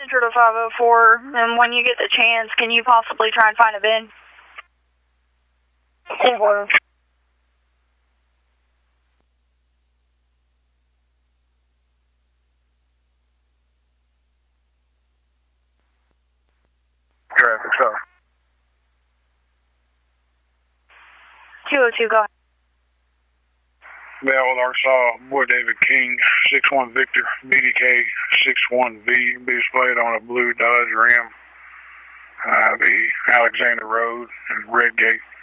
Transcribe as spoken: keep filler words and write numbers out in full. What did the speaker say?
Enter to five oh four, and when you get the chance, can you possibly try and find a bin? ten four. Traffic, sorry. two oh two, go ahead. Bellwood, Arkansas, boy David King, six one Victor, B D K six one V, be displayed on a blue Dodge Ram, uh, the Alexander Road and Redgate.